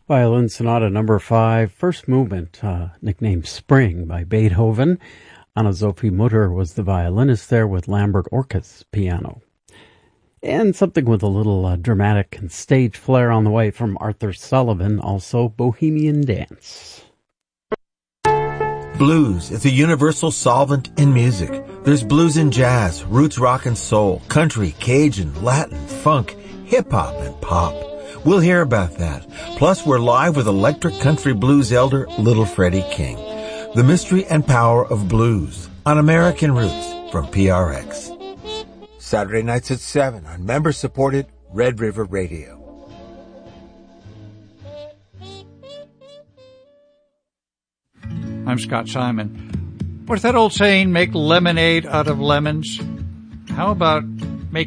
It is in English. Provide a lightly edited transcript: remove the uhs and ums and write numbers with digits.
Violin Sonata Number 5, first movement, nicknamed Spring by Beethoven. Anna-Sophie Mutter was the violinist there with Lambert Orkes piano. And something with a little dramatic and stage flair on the way from Arthur Sullivan, also Bohemian Dance. Blues is a universal solvent in music. There's blues in jazz, roots rock and soul, country, Cajun, Latin, funk, hip-hop, and pop. We'll hear about that. Plus, we're live with electric country blues elder Little Freddie King. The mystery and power of blues on American Roots from PRX. Saturday nights at 7 on member-supported Red River Radio. I'm Scott Simon. What's that old saying, make lemonade out of lemons? How about